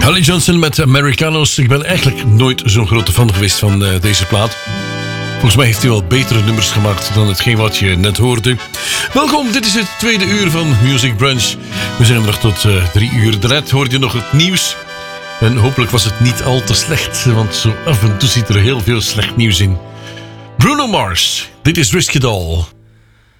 Holly Johnson met Americanos. Ik ben eigenlijk nooit zo'n grote fan geweest van deze plaat. Volgens mij heeft hij wel betere nummers gemaakt dan hetgeen wat je net hoorde. Welkom, dit is het tweede uur van Music Brunch. We zijn er nog tot 3 uur. Daarnet hoorde je nog het nieuws. En hopelijk was het niet al te slecht, want zo af en toe zit er heel veel slecht nieuws in. Bruno Mars, dit is Risk It All.